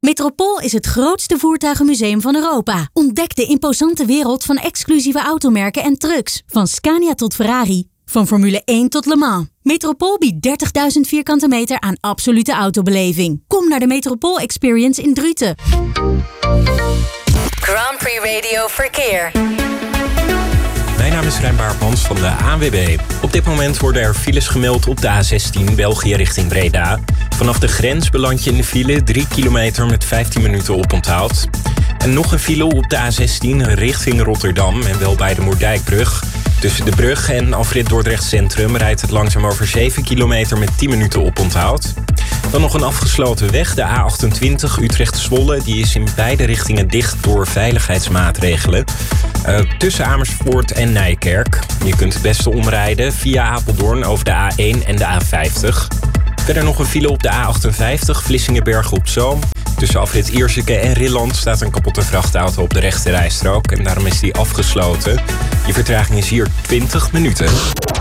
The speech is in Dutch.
Metropool is het grootste voertuigenmuseum van Europa. Ontdek de imposante wereld van exclusieve automerken en trucks. Van Scania tot Ferrari. Van Formule 1 tot Le Mans. Metropool biedt 30.000 vierkante meter aan absolute autobeleving. Kom naar de Metropool Experience in Druten. Grand Prix Radio Verkeer. Mijn naam is Rijn Baartmans van de ANWB. Op dit moment worden er files gemeld op de A16 België richting Breda. Vanaf de grens beland je in de file 3 kilometer met 15 minuten oponthoud. En nog een file op de A16 richting Rotterdam en wel bij de Moerdijkbrug. Tussen de brug en afrit Dordrecht Centrum rijdt het langzaam over 7 kilometer met 10 minuten oponthoud. Dan nog een afgesloten weg, de A28 Utrecht-Zwolle. Die is in beide richtingen dicht door veiligheidsmaatregelen. Tussen Amersfoort en Nijkerk. Je kunt het beste omrijden via Apeldoorn over de A1 en de A50. Verder nog een file op de A58 Vlissingen-Bergen op Zoom. Tussen afrit Ierseke en Rilland staat een kapotte vrachtauto op de rechte rijstrook. En daarom is die afgesloten. Je vertraging is hier 20 minuten.